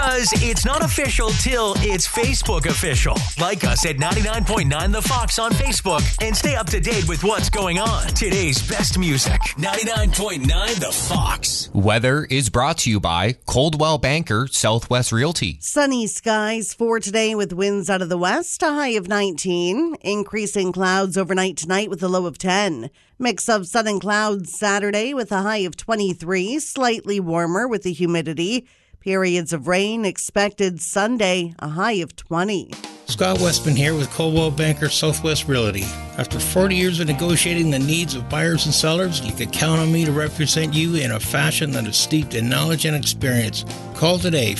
Because it's not official till it's Facebook official. Like us at 99.9 The Fox on Facebook and stay up to date with what's going on. Today's best music. 99.9 The Fox. Weather is brought to you by Coldwell Banker Southwest Realty. Sunny skies for today with winds out of the west, a high of 19. Increasing clouds overnight tonight with a low of 10. Mix of sun and clouds Saturday with a high of 23. Slightly warmer with the humidity. Periods of rain expected Sunday, a high of 20. Scott Westman here with Coldwell Banker Southwest Realty. After 40 years of negotiating the needs of buyers and sellers, you can count on me to represent you in a fashion that is steeped in knowledge and experience. Call today,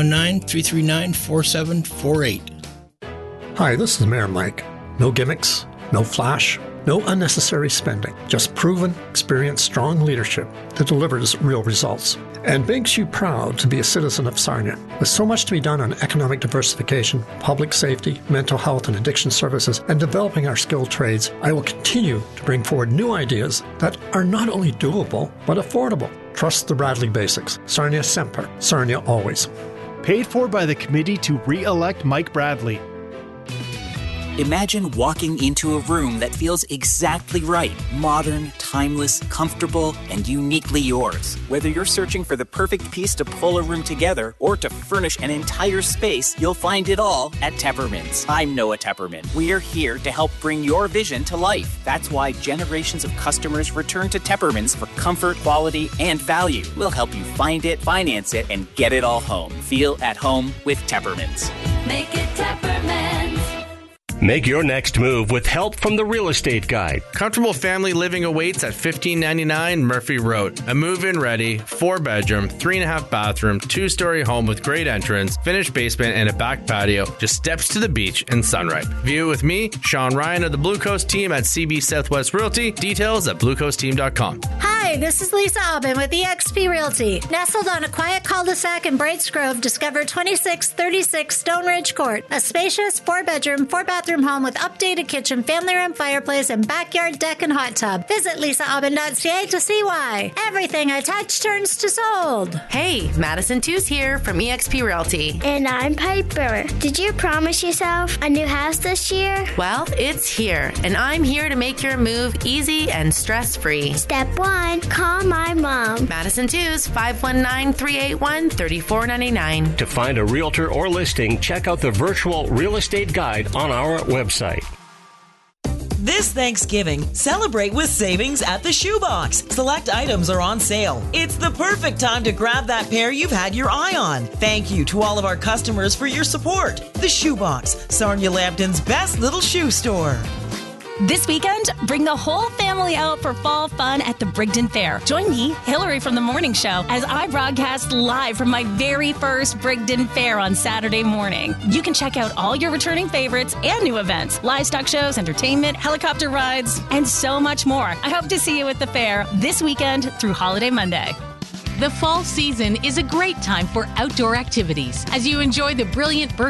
519-339-4748. Hi, this is Mayor Mike. No gimmicks, no flash, no unnecessary spending. Just proven, experienced, strong leadership that delivers real results and makes you proud to be a citizen of Sarnia. With so much to be done on economic diversification, public safety, mental health and addiction services, and developing our skilled trades, I will continue to bring forward new ideas that are not only doable, but affordable. Trust the Bradley basics. Sarnia Semper. Sarnia always. Paid for by the committee to re-elect Mike Bradley. Imagine walking into a room that feels exactly right. Modern, timeless, comfortable, and uniquely yours. Whether you're searching for the perfect piece to pull a room together or to furnish an entire space, you'll find it all at Teppermans. I'm Noah Tepperman. We're here to help bring your vision to life. That's why generations of customers return to Teppermans for comfort, quality, and value. We'll help you find it, finance it, and get it all home. Feel at home with Teppermans. Make it Teppermans. Make your next move with help from the Real Estate Guide. Comfortable family living awaits at 1599 Murphy Road. A move-in ready, 4-bedroom, 3.5 bathroom, 2-story home with great entrance, finished basement, and a back patio. Just steps to the beach and sunrise. View it with me, Sean Ryan of the Blue Coast team at CB Southwest Realty. Details at bluecoastteam.com. Hi, this is Lisa Aubin with eXp Realty. Nestled on a quiet cul-de-sac in Brights Grove, discover 2636 Stone Ridge Court. A spacious 4-bedroom, 4-bathroom home with updated kitchen, family room, fireplace, and backyard deck and hot tub. Visit lisaaubin.ca to see why. Everything I touch turns to sold. Hey, Madison Too's here from eXp Realty. And I'm Piper. Did you promise yourself a new house this year? Well, it's here, and I'm here to make your move easy and stress-free. Step 1, call my mom. Madison Too's 519-381-3499. To find a realtor or listing, check out the virtual real estate guide on our website. This Thanksgiving, celebrate with savings at the Shoebox. Select items are on sale. It's the perfect time to grab that pair you've had your eye on. Thank you to all of our customers for your support. The Shoebox, Sarnia Lambton's best little shoe store. This weekend, bring the whole family out for fall fun at the Brigden Fair. Join me, Hillary from The Morning Show, as I broadcast live from my very first Brigden Fair on Saturday morning. You can check out all your returning favorites and new events, livestock shows, entertainment, helicopter rides, and so much more. I hope to see you at the fair this weekend through Holiday Monday. The fall season is a great time for outdoor activities as you enjoy the brilliant bird